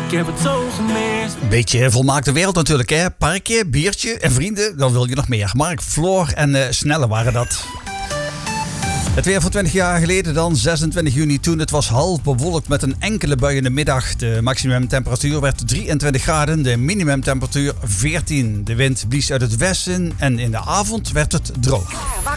Ik heb het zo gemist. Een beetje volmaakte wereld natuurlijk, hè? Parkje, biertje en vrienden, dan wil je nog meer. Mark, Floor en Snelle waren dat. Het weer van 20 jaar geleden dan, 26 juni toen. Het was half bewolkt met een enkele bui in de middag. De maximumtemperatuur werd 23 graden, de minimumtemperatuur 14. De wind blies uit het westen en in de avond werd het droog. Waar